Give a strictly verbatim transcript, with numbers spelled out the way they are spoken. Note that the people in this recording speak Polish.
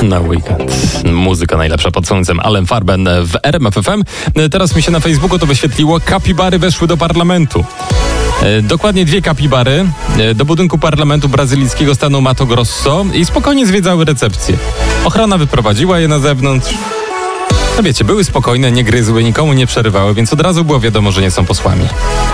na weekend. Muzyka najlepsza pod słońcem. Allen Farben w R M F F M. Teraz mi się na Facebooku to wyświetliło. Kapibary weszły do parlamentu. Dokładnie dwie kapibary do budynku parlamentu brazylijskiego stanu Mato Grosso i spokojnie zwiedzały recepcję. Ochrona wyprowadziła je na zewnątrz. No wiecie, były spokojne, nie gryzły, nikomu nie przerywały, więc od razu było wiadomo, że nie są posłami.